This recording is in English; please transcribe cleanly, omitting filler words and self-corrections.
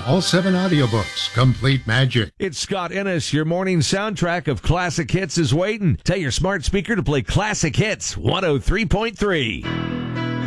all 7 audiobooks. Complete magic. It's Scott Ennis. Your morning soundtrack of classic hits is waiting. Tell your smart speaker to play Classic Hits 103.3.